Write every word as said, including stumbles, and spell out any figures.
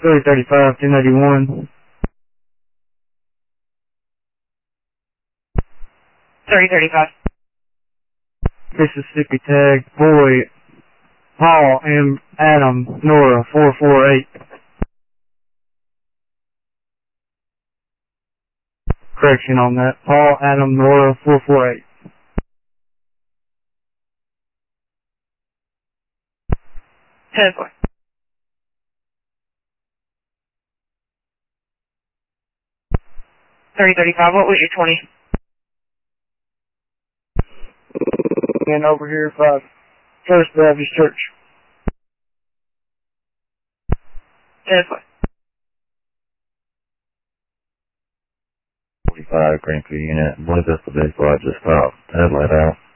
Philly thirty-five, ten eighty-one. thirty thirty-five. Mississippi tag, boy, Paul, M, Adam, Nora, four four eight. Correction on that. Paul, Adam, Nora, four four eight. ten four. thirty thirty-five, what was your twenty? And over here, five. First Baptist Church. ten four. forty-five, Greenfield unit. What is this the big slide just stopped? Headlight out.